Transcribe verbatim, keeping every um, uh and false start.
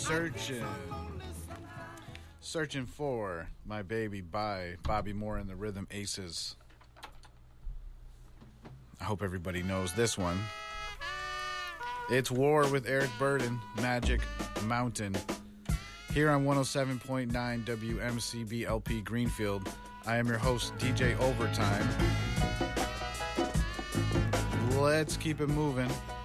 Searching. Searching for My Baby by Bobby Moore and the Rhythm Aces. I hope everybody knows this one. It's War with Eric Burden, Magic Mountain. Here on one oh seven point nine W M C B L P Greenfield, I am your host, D J Overtime. Let's keep it moving.